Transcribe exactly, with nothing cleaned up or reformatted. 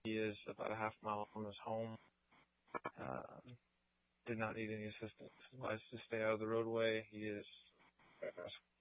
He is about a half mile from his home. Uh, did not need any assistance. Advised to stay out of the roadway. He is